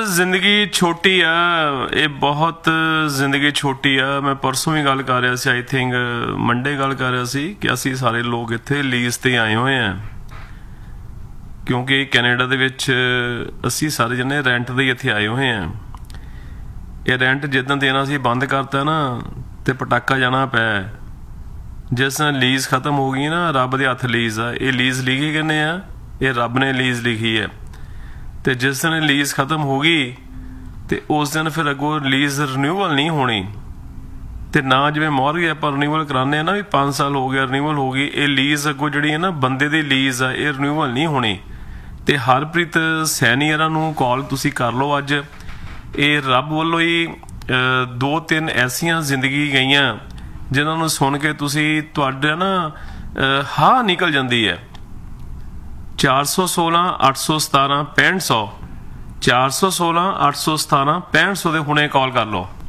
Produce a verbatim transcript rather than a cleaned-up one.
ਜ਼ਿੰਦਗੀ ਛੋਟੀ ਆ, ਇਹ ਬਹੁਤ ਜ਼ਿੰਦਗੀ ਛੋਟੀ ਆ। ਮੈਂ ਪਰਸੋਂ ਵੀ ਗੱਲ ਕਰ ਰਿਹਾ ਸੀ, ਆਈ ਥਿੰਕ ਮੰਡੇ ਗੱਲ ਕਰ ਰਿਹਾ ਸੀ ਕਿ ਅਸੀਂ ਸਾਰੇ ਲੋਕ ਇੱਥੇ ਲੀਜ਼ ਤੇ ਆਏ ਹੋਏ ਆ, ਕਿਉਂਕਿ ਕੈਨੇਡਾ ਦੇ ਵਿੱਚ ਅਸੀਂ ਸਾਰੇ ਜਣੇ ਰੈਂਟ ਦੇ ਇੱਥੇ ਆਏ ਹੋਏ ਆ। ਇਹ ਰੈਂਟ ਜਿੱਦਾਂ ਦੇਣਾ ਸੀ ਬੰਦ ਕਰਤਾ ਨਾ ਤੇ ਪਟਾਕਾ ਜਾਣਾ ਪਿਆ। ਜਿਸ ਤਰ੍ਹਾਂ ਲੀਜ਼ ਖਤਮ ਹੋ ਗਈ ਨਾ, ਰੱਬ ਦੇ ਹੱਥ ਲੀਜ਼ ਆ। ਇਹ ਲੀਜ਼ ਲਿਖੀ ਕਿੰਨੇ ਆ? ਇਹ ਰੱਬ ਨੇ ਲੀਜ਼ ਲਿਖੀ ਹੈ। ਤੇ ਜਿਸ ਦਿਨ ਲੀਜ਼ ਖਤਮ ਹੋ ਗਈ ਤੇ ਉਸ ਦਿਨ ਫਿਰ ਅੱਗੋਂ ਲੀਜ਼ ਰਿਨਿਊਵਲ ਨਹੀਂ ਹੋਣੀ। ਤੇ ਨਾ ਜਿਵੇਂ ਮੌਰਗੇਜ ਆਪਾਂ ਰਿਨਿਊਵਲ ਕਰਾਉਂਦੇ ਆ ਨਾ ਵੀ ਪੰਜ ਸਾਲ ਹੋ ਗਿਆ ਰਿਨਿਊਵਲ ਹੋ ਗਈ, ਇਹ ਲੀਜ਼ ਅੱਗੋਂ ਜਿਹੜੀ ਹੈ ਨਾ ਬੰਦੇ ਦੀ ਲੀਜ਼ ਆ, ਇਹ ਰਿਨਿਊਵਲ ਨਹੀਂ ਹੋਣੀ। ਤੇ ਹਰਪ੍ਰੀਤ ਸੈਨੀਅਰਾਂ ਨੂੰ ਕਾਲ ਤੁਸੀਂ ਕਰ ਲਓ ਅੱਜ। ਇਹ ਰੱਬ ਵੱਲੋਂ ਹੀ ਦੋ ਤਿੰਨ ਐਸੀਆਂ ਜ਼ਿੰਦਗੀ ਗਈਆਂ ਜਿਨ੍ਹਾਂ ਨੂੰ ਸੁਣ ਕੇ ਤੁਸੀਂ ਤੁਹਾਡਾ ਨਾ ਹਾਂ ਨਿਕਲ ਜਾਂਦੀ ਹੈ। ਚਾਰ ਸੌ ਸੋਲਾਂ ਅੱਠ ਸੌ ਸਤਾਰਾਂ ਪੈਂਹਠ ਸੌ ਚਾਰ ਸੌ ਸੋਲਾਂ ਅੱਠ ਸੌ ਸਤਾਰਾਂ ਪੈਂਹਠ ਸੌ ਦੇ ਹੁਣੇ ਕਾਲ ਕਰ ਲਓ।